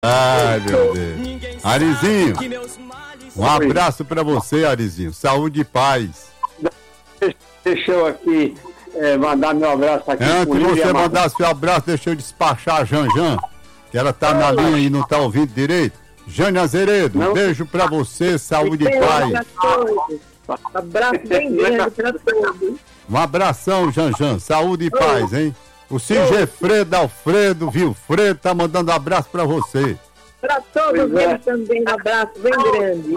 Ai, meu Deus. Arizinho, um abraço pra você, Arizinho. Saúde e paz. Deixa eu aqui mandar meu abraço aqui. Antes de você mandar seu abraço, deixa eu despachar a Janjan, que ela tá na linha e não tá ouvindo direito. Jane Azeredo, um beijo pra você, saúde e paz. Abraço bem grande pra todos. Um abração, Janjan, saúde e paz, hein? O Sigefredo Alfredo Vilfredo tá mandando abraço pra você. Pra todos eles também, um abraço bem grande.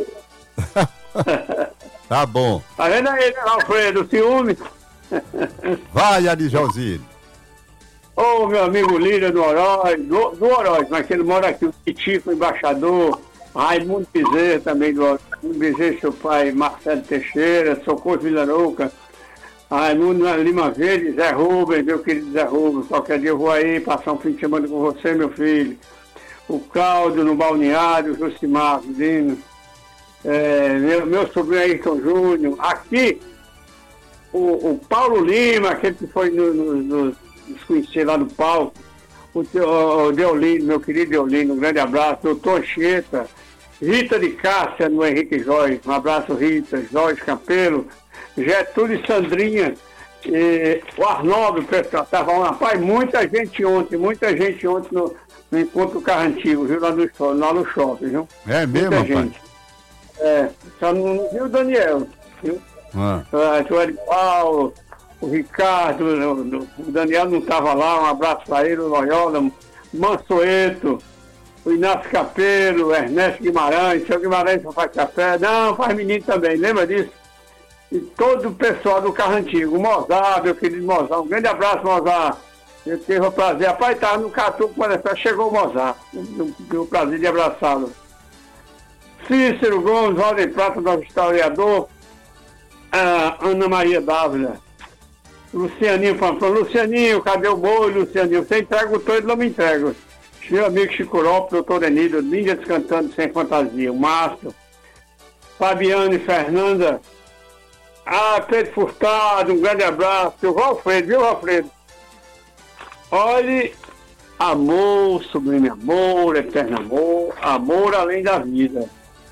Tá bom. Tá vendo aí, Alfredo, ciúme? Vai, Ari Josine. Ô, meu amigo Lírio do Oroz, do Oroz, mas que ele mora aqui, o Titico, o embaixador, Raimundo Bezerra também do Oroz, Raimundo Bezerra, seu pai, Marcelo Teixeira, Socorro Vilarouca, Raimundo Lima Verde, Zé Rubens, meu querido Zé Rubens, qualquer dia eu vou aí passar um fim de semana com você, meu filho. O Caldo no Balneário, o Josimar Dino, meu sobrinho Ayrton Júnior, aqui, o Paulo Lima, aquele que foi nos conhecer lá no palco, o Deolino, meu querido Deolino, um grande abraço, doutor Anchieta, Rita de Cássia no Henrique Jorge, um abraço Rita, Jorge Campelo, Getúlio e Sandrinha, o Arnaldo, pessoal, estava um rapaz, muita gente ontem no Encontro Carro Antigo, viu, lá no shopping, viu? É mesmo, muita rapaz? gente. Só não viu o Daniel, viu? O Ed Paulo, o Ricardo, o Daniel não estava lá, um abraço para ele, o Loyola, o Mansueto, o Inácio Capelo, o Ernesto Guimarães, o seu Guimarães só faz café, não, faz menino também, lembra disso? E todo o pessoal do Carro Antigo, o Mozart, meu querido Mozart, um grande abraço, Mozart. Eu tive o prazer, rapaz, estava no Catuco, quando chegou o Mozart, eu tive o prazer de abraçá-lo. Cícero Gomes, Valdir Prata, nosso historiador, Ana Maria Dávila, Lucianinho Fanfão, Lucianinho, cadê o boi, Lucianinho? Você entrega o todo, não me entrega. Meu amigo Chico Lopes, doutor Enido, Ninjas Cantando Sem Fantasia, o Márcio, Fabiano e Fernanda, Pedro Furtado, um grande abraço, o Valfredo, viu, Valfredo? Olhe, amor, sublime amor, eterno amor, amor além da vida.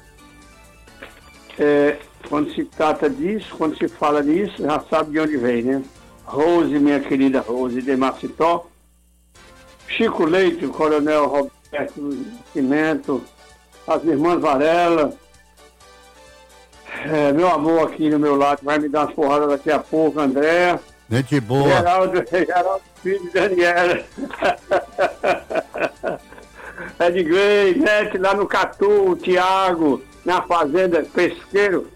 Quando se trata disso, quando se fala disso, já sabe de onde vem, né? Rose, minha querida Rose de Macitó, Chico Leite, o Coronel Roberto Nascimento, as irmãs Varela, meu amor aqui no meu lado, vai me dar umas porradas daqui a pouco, André. Gente boa. Geraldo filho de Daniela. Edgley, Nete, lá no Catu, o Tiago, na Fazenda Pesqueiro.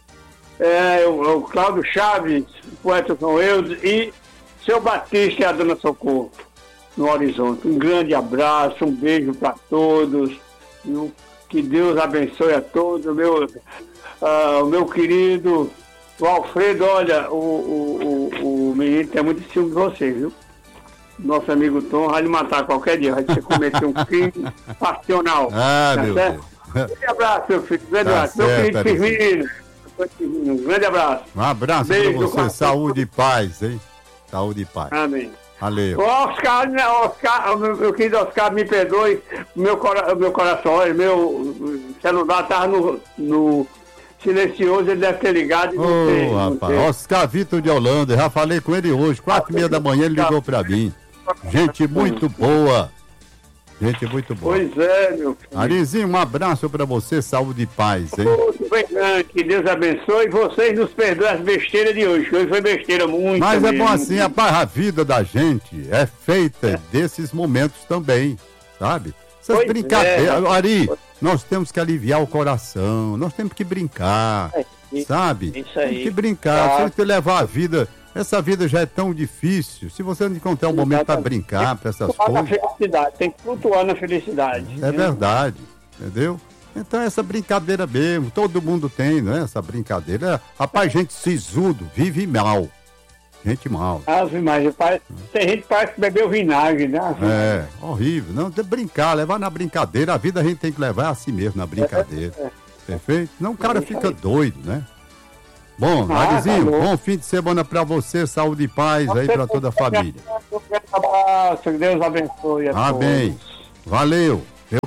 O Cláudio Chaves, o poeta São Eudes e seu Batista e a Dona Socorro, no Horizonte. Um grande abraço, um beijo para todos. Viu? Que Deus abençoe a todos. O meu querido o Alfredo, olha, o menino tem muito ciúme de você, viu? Nosso amigo Tom vai lhe matar qualquer dia, vai você cometer um crime passional. Tá meu certo? Deus. Um grande abraço, meu filho. Um grande abraço. Meu querido Firmino. Um grande abraço. Um abraço para você, saúde e paz, hein? Saúde e paz. Amém. Valeu. O Oscar, meu querido Oscar, me perdoe, meu coração, olha, meu celular estava no silencioso, ele deve ter ligado. Rapaz, Oscar Vitor de Holanda, já falei com ele hoje, 4h30 da manhã ele ligou pra mim. Gente muito boa. Gente muito boa. Pois é, meu filho. Arizinho, um abraço pra você, saúde e paz, hein? Muito bem, que Deus abençoe e vocês nos perdoem as besteiras de hoje, que hoje foi besteira muito. Mas mesmo. É bom assim, rapaz, a vida da gente é feita desses momentos também, sabe? Essas brincadeiras. Ari, nós temos que aliviar o coração, nós temos que brincar, sabe? Isso aí. Temos que brincar, se você levar a vida, essa vida já é tão difícil, se você não encontrar um momento para brincar, para essas coisas... Felicidade, tem que flutuar na felicidade. É verdade, entendeu? Então essa brincadeira mesmo, todo mundo tem, não é? Essa brincadeira. Rapaz, gente sisudo, vive mal. Gente mal. Tem gente que parece que bebeu vinagre, né? Horrível. Não, tem que brincar, levar na brincadeira. A vida a gente tem que levar assim mesmo, na brincadeira. Perfeito? Não, o cara fica doido, né? Bom, Arizinho, bom fim de semana pra você, saúde e paz aí pra toda a família. Um grande abraço, que Deus abençoe a todos. Amém. Valeu.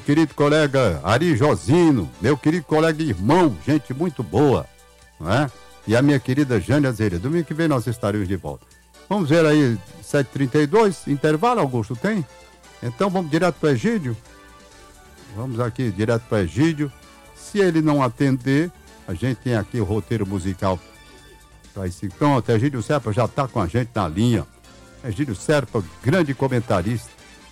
querido colega Ari Josino, meu querido colega e irmão, gente muito boa, não é? E a minha querida Jane Azeira. Domingo que vem nós estaremos de volta. Vamos ver aí, 7h32, intervalo, Augusto, tem? Então vamos direto para o Egídio. Vamos aqui direto para o Egídio. Se ele não atender, a gente tem aqui o roteiro musical. Pronto, Egídio Serpa já está com a gente na linha. Egídio Serpa, grande comentarista.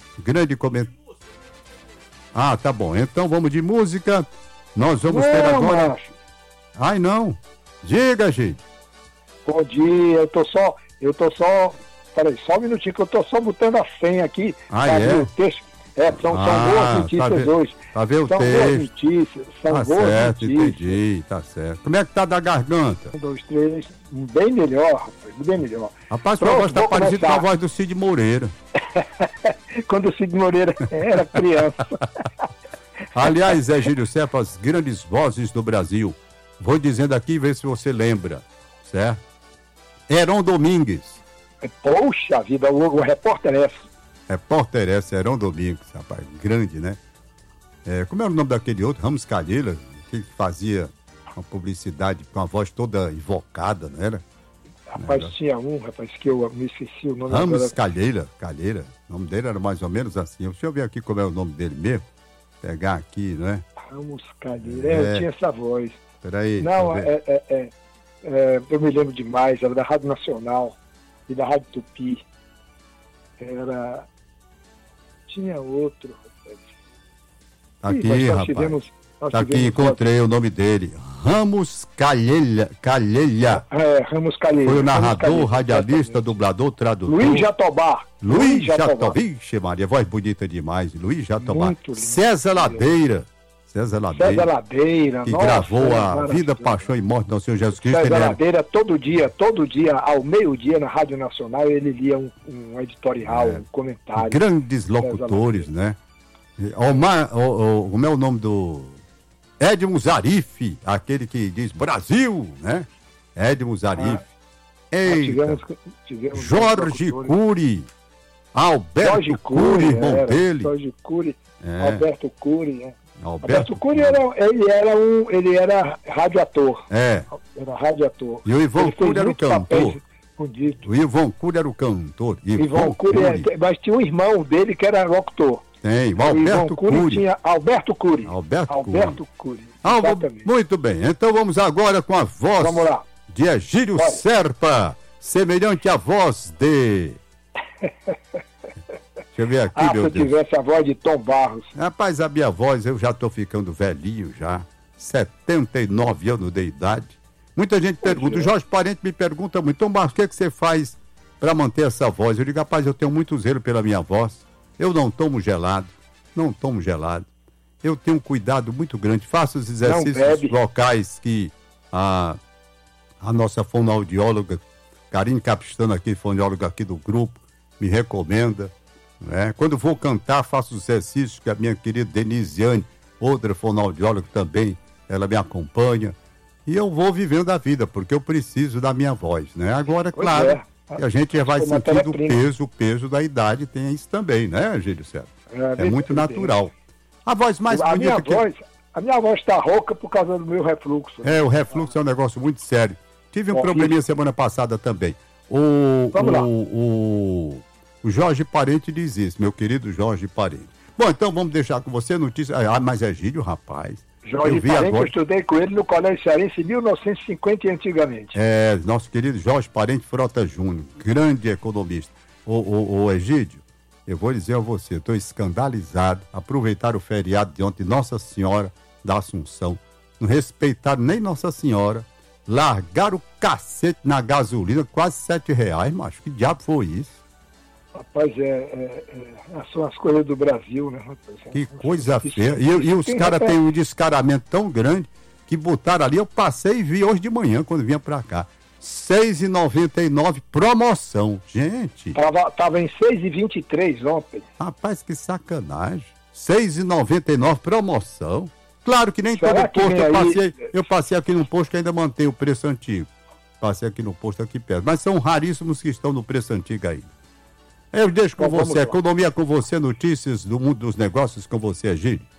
Ah, tá bom. Então vamos de música. Nós vamos ter agora... Macho. Ai, não. Diga, Egídio. Bom dia, eu tô só... Peraí, só um minutinho que eu tô só botando a senha aqui. O texto. São boas notícias hoje. Tá vendo o texto? São boas notícias. São boas certo, notícias. Entendi, tá certo. Como é que tá da garganta? 1, 2, 3, bem melhor, rapaz, bem melhor. Rapaz, sua voz tá parecida com a voz do Cid Moreira. Quando o Cid Moreira era criança. Aliás, Egídio Serpa, as grandes vozes do Brasil. Vou dizendo aqui e ver se você lembra, certo? Heron Domingues. Poxa vida, o repórter Heron Domingues, rapaz, grande, né? Como era o nome daquele outro? Ramos Calheira, que fazia uma publicidade com a voz toda invocada, não era? Rapaz, tinha que eu me esqueci o nome. Ramos Calheira. O nome dele era mais ou menos assim. Deixa eu ver aqui como é o nome dele mesmo. Pegar aqui, não é? Ramos Calheira, eu tinha essa voz. Peraí. Não, eu me lembro demais, era da Rádio Nacional e da Rádio Tupi. Tinha outro, rapaz. Aqui, rapaz. Aqui, encontrei o nome dele. Ramos Calheira. Ramos Calheira. Foi o narrador, radialista, dublador, tradutor. Luiz Jatobá. Vixe, Maria, voz bonita demais. Luiz Jatobá. César Ladeira. Que gravou a Vida, Paixão e Morte do Senhor Jesus Cristo. César Ladeira, todo dia, ao meio-dia, na Rádio Nacional, ele lia um editorial, um comentário. Grandes locutores, né? Como é o nome do... Edmo Zarif, aquele que diz Brasil, né? Edmo Zarif. Tivemos Jorge Cury. Alberto Cury, irmão dele. Jorge Cury, Alberto Cury, né? Alberto Cury ele era radioator. Era radioator. E o Ivan Cury era o cantor. O Ivan Cury era o cantor. Ivan Cury, mas tinha um irmão dele que era locutor. Tem, o Alberto Cury. Tinha Alberto Cury. Alberto Cury. Muito bem, então vamos agora com a voz de Egídio Serpa, semelhante à voz de... Deixa eu ver aqui, meu Deus. Se eu tivesse a voz de Tom Barros. Rapaz, a minha voz, eu já tô ficando velhinho já. 79 anos de idade. Muita gente pergunta, o Jorge Parente me pergunta muito, Tom Barros, o que você faz para manter essa voz? Eu digo, rapaz, eu tenho muito zelo pela minha voz. Eu não tomo gelado. Eu tenho um cuidado muito grande. Faço os exercícios locais que a nossa fonoaudióloga, Karine Capistano aqui, fonoaudióloga aqui do grupo, me recomenda. Né? Quando vou cantar, faço os exercícios que a minha querida Denisiane, outra fonoaudióloga também, ela me acompanha. E eu vou vivendo a vida, porque eu preciso da minha voz. Né? Agora, claro... E a gente vai sentindo o peso da idade, tem isso também, né, Egídio Serpa? É muito natural. A voz mais bonita A minha voz está rouca por causa do meu refluxo. O refluxo é um negócio muito sério. Tive um probleminha semana passada também. O Jorge Parente diz isso, meu querido Jorge Parente. Bom, então vamos deixar com você notícia. Mas Egídio, rapaz... Jorge Parente, eu estudei com ele no Colégio Cearense em 1950 antigamente. Nosso querido Jorge Parente Frota Júnior, grande economista. Ô Egídio, eu vou dizer a você, estou escandalizado, aproveitar o feriado de ontem, Nossa Senhora da Assunção, não respeitaram nem Nossa Senhora, largaram o cacete na gasolina, quase R$7, macho, que diabo foi isso? Rapaz, são as coisas do Brasil, né, rapaz? Que coisa feia. E os caras têm um descaramento tão grande que botaram ali, eu passei e vi hoje de manhã, quando vinha pra cá. R$6,99 promoção. Gente. Tava em R$6,23 ontem. Rapaz, que sacanagem. R$6,99 promoção. Claro que nem todo posto, eu passei aqui num posto que ainda mantém o preço antigo. Passei aqui no posto aqui perto. Mas são raríssimos que estão no preço antigo ainda. Eu deixo com você, economia com você, notícias do mundo dos negócios com você, Egídio.